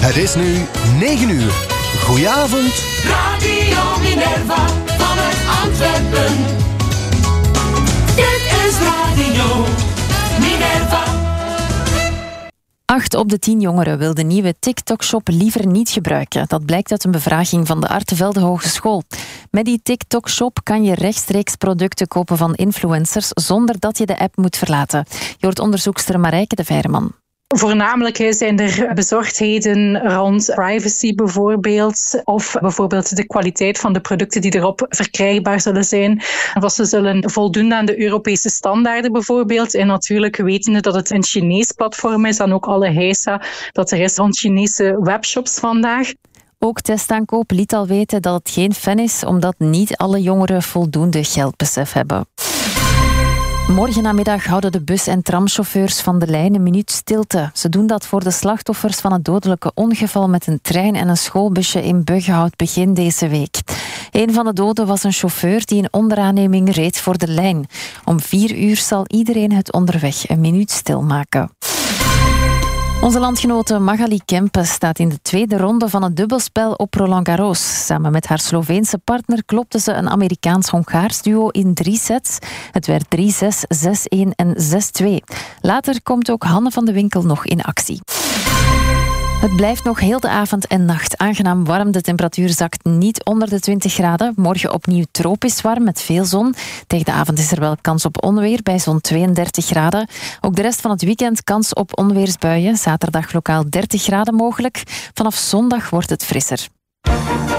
Het is nu 9 uur. Goedenavond. Radio Minerva vanuit Antwerpen. Dit is Radio Minerva. 8 op de 10 jongeren wil de nieuwe TikTok-shop liever niet gebruiken. Dat blijkt uit een bevraging van de Artevelde Hogeschool. Met die TikTok-shop kan je rechtstreeks producten kopen van influencers zonder dat je de app moet verlaten. Je hoort onderzoekster Marijke de Veijreman. Voornamelijk zijn er bezorgdheden rond privacy bijvoorbeeld, of bijvoorbeeld de kwaliteit van de producten die erop verkrijgbaar zullen zijn. Of ze zullen voldoen aan de Europese standaarden bijvoorbeeld. En natuurlijk wetende dat het een Chinees platform is, dan ook alle heisa dat er is rond Chinese webshops vandaag. Ook Testaankoop liet al weten dat het geen fan is, omdat niet alle jongeren voldoende geldbesef hebben. Morgen namiddag houden de bus- en tramchauffeurs van de lijn een minuut stilte. Ze doen dat voor de slachtoffers van het dodelijke ongeval met een trein en een schoolbusje in Buggenhout begin deze week. Een van de doden was een chauffeur die een onderaanneming reed voor de lijn. Om 4 uur zal iedereen het onderweg een minuut stilmaken. Onze landgenote Magali Kempes staat in de tweede ronde van het dubbelspel op Roland Garros. Samen met haar Sloveense partner klopte ze een Amerikaans-Hongaars duo in 3 sets. Het werd 3-6, 6-1 en 6-2. Later komt ook Hanne van de Winkel nog in actie. Het blijft nog heel de avond en nacht aangenaam warm. De temperatuur zakt niet onder de 20 graden. Morgen opnieuw tropisch warm met veel zon. Tegen de avond is er wel kans op onweer bij zo'n 32 graden. Ook de rest van het weekend kans op onweersbuien. Zaterdag lokaal 30 graden mogelijk. Vanaf zondag wordt het frisser.